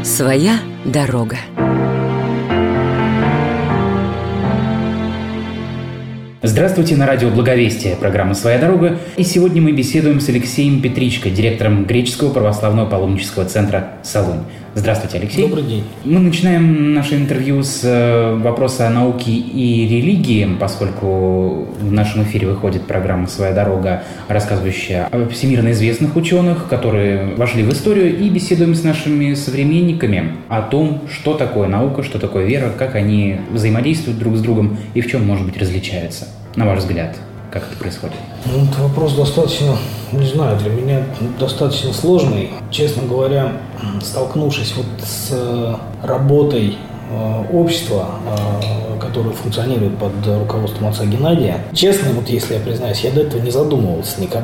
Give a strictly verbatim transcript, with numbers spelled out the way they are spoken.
Своя дорога. Здравствуйте, на радио «Благовестие», программа «Своя дорога». И сегодня мы беседуем с Алексеем Петричко, директором греческого православного паломнического центра «Солунь». Здравствуйте, Алексей. Добрый день. Мы начинаем наше интервью с вопроса о науке и религии, поскольку в нашем эфире выходит программа «Своя дорога», рассказывающая о всемирно известных ученых, которые вошли в историю, и беседуем с нашими современниками о том, что такое наука, что такое вера, как они взаимодействуют друг с другом и в чем, может быть, различаются. На ваш взгляд, как это происходит? Ну, это вопрос достаточно, не знаю, для меня достаточно сложный. Честно говоря, столкнувшись вот с работой общества, которое функционирует под руководством отца Геннадия, честно, вот если я признаюсь, я до этого не задумывался никогда